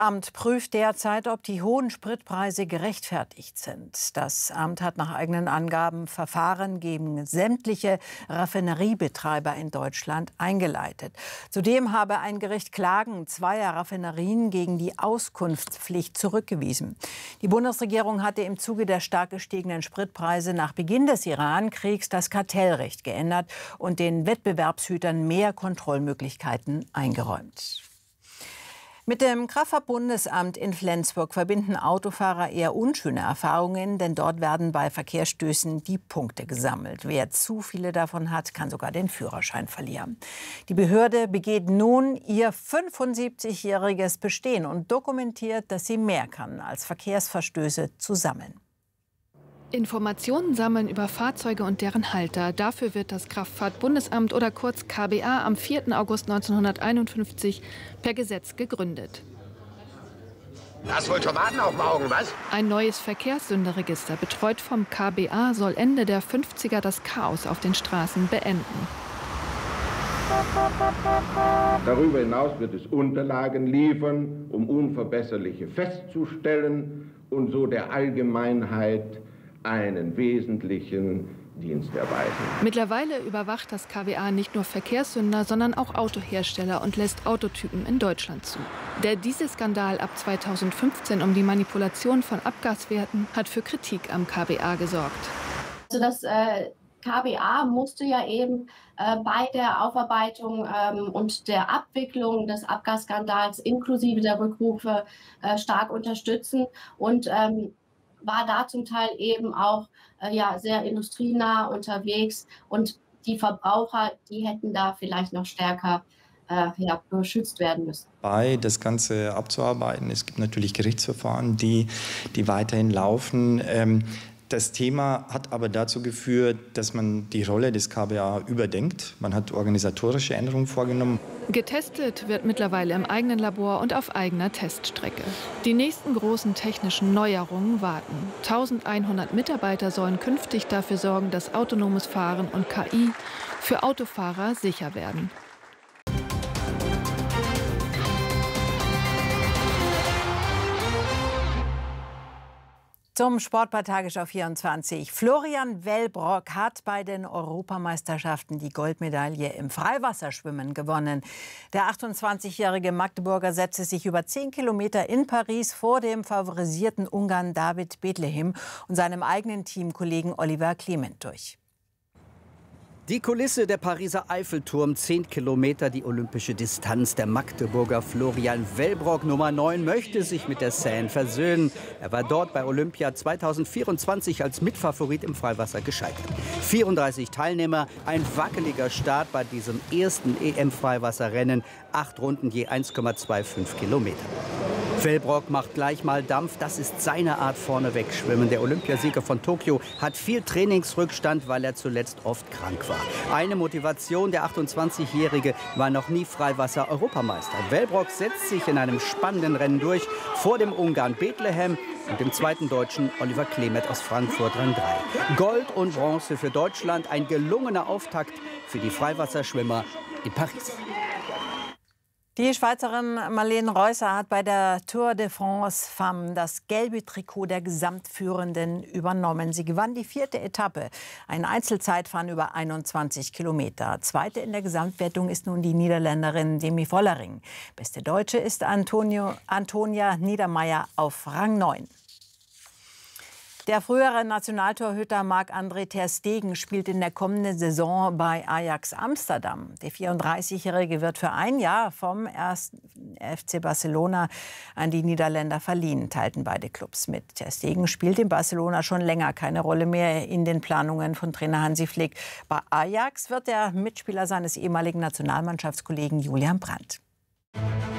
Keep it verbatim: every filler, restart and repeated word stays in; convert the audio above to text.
Amt prüft derzeit, ob die hohen Spritpreise gerechtfertigt sind. Das Amt hat nach eigenen Angaben Verfahren gegen sämtliche Raffineriebetreiber in Deutschland eingeleitet. Zudem habe ein Gericht Klagen zweier Raffinerien gegen die Auskunftspflicht zurückgewiesen. Die Bundesregierung hatte im Zuge der stark gestiegenen Spritpreise nach Beginn des Iran-Kriegs das Kartellrecht geändert und den Wettbewerbshütern mehr Kontrollmöglichkeiten eingeräumt. Mit dem Kraftfahrt-Bundesamt in Flensburg verbinden Autofahrer eher unschöne Erfahrungen, denn dort werden bei Verkehrsstößen die Punkte gesammelt. Wer zu viele davon hat, kann sogar den Führerschein verlieren. Die Behörde begeht nun ihr fünfundsiebzigjähriges Bestehen und dokumentiert, dass sie mehr kann, als Verkehrsverstöße zu sammeln. Informationen sammeln über Fahrzeuge und deren Halter. Dafür wird das Kraftfahrt-Bundesamt oder kurz K B A am vierten August neunzehnhunderteinundfünfzig per Gesetz gegründet. Hast wohl Tomaten auf dem Augen, was? Ein neues Verkehrssünderegister, betreut vom K B A, soll Ende der fünfziger das Chaos auf den Straßen beenden. Darüber hinaus wird es Unterlagen liefern, um Unverbesserliche festzustellen und so der Allgemeinheit einen wesentlichen Dienst erweisen. Mittlerweile überwacht das K B A nicht nur Verkehrssünder, sondern auch Autohersteller und lässt Autotypen in Deutschland zu. Der Dieselskandal ab zweitausendfünfzehn um die Manipulation von Abgaswerten hat für Kritik am K B A gesorgt. Also das äh, K B A musste ja eben äh, bei der Aufarbeitung ähm, und der Abwicklung des Abgasskandals inklusive der Rückrufe äh, stark unterstützen und ähm, war da zum Teil eben auch äh, ja, sehr industrienah unterwegs. Und die Verbraucher, die hätten da vielleicht noch stärker äh, ja, beschützt werden müssen. Bei das Ganze abzuarbeiten, es gibt natürlich Gerichtsverfahren, die, die weiterhin laufen. Ähm, Das Thema hat aber dazu geführt, dass man die Rolle des K B A überdenkt. Man hat organisatorische Änderungen vorgenommen. Getestet wird mittlerweile im eigenen Labor und auf eigener Teststrecke. Die nächsten großen technischen Neuerungen warten. eintausendeinhundert Mitarbeiter sollen künftig dafür sorgen, dass autonomes Fahren und K I für Autofahrer sicher werden. Zum Sport bei Tagesschau vierundzwanzig. Florian Wellbrock hat bei den Europameisterschaften die Goldmedaille im Freiwasserschwimmen gewonnen. Der achtundzwanzigjährige Magdeburger setzte sich über zehn Kilometer in Paris vor dem favorisierten Ungarn David Bethlehem und seinem eigenen Teamkollegen Oliver Clement durch. Die Kulisse der Pariser Eiffelturm, zehn Kilometer die olympische Distanz. Der Magdeburger Florian Wellbrock, Nummer neun, möchte sich mit der Seine versöhnen. Er war dort bei Olympia zweitausendvierundzwanzig als Mitfavorit im Freiwasser gescheitert. vierunddreißig Teilnehmer, ein wackeliger Start bei diesem ersten E M-Freiwasserrennen. Acht Runden je eins Komma fünfundzwanzig Kilometer. Wellbrock macht gleich mal Dampf. Das ist seine Art vorneweg schwimmen. Der Olympiasieger von Tokio hat viel Trainingsrückstand, weil er zuletzt oft krank war. Eine Motivation, der achtundzwanzigjährige war noch nie Freiwasser-Europameister. Wellbrock setzt sich in einem spannenden Rennen durch vor dem Ungarn Bethlehem und dem zweiten Deutschen Oliver Clement aus Frankfurt Rang drei. Gold und Bronze für Deutschland, ein gelungener Auftakt für die Freiwasserschwimmer in Paris. Die Schweizerin Marlene Reusser hat bei der Tour de France Femmes das gelbe Trikot der Gesamtführenden übernommen. Sie gewann die vierte Etappe, ein Einzelzeitfahren über einundzwanzig Kilometer. Zweite in der Gesamtwertung ist nun die Niederländerin Demi Vollering. Beste Deutsche ist Antonio, Antonia Niedermeier auf Rang neun. Der frühere Nationaltorhüter Marc-André ter Stegen spielt in der kommenden Saison bei Ajax Amsterdam. Der vierunddreißigjährige wird für ein Jahr vom ersten F C Barcelona an die Niederländer verliehen, teilten beide Clubs mit. Ter Stegen spielt in Barcelona schon länger keine Rolle mehr in den Planungen von Trainer Hansi Flick. Bei Ajax wird er Mitspieler seines ehemaligen Nationalmannschaftskollegen Julian Brandt.